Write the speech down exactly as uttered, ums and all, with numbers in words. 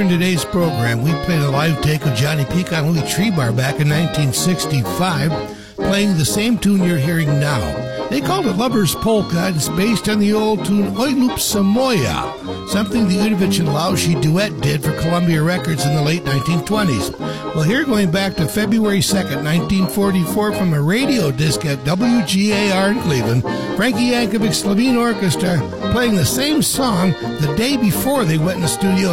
in today's program, we played a live take of Johnny Peake on Louis Trebar back in nineteen sixty-five, playing the same tune you're hearing now. They called it Lover's Polka, and it's based on the old tune Oj lub Samoja, something the Udovich and Laushi duet did for Columbia Records in the late nineteen twenties. Well, here going back to February second, nineteen forty-four, from a radio disc at W G A R in Cleveland, Frankie Yankovic's Slovene Orchestra playing the same song the day before they went in the studio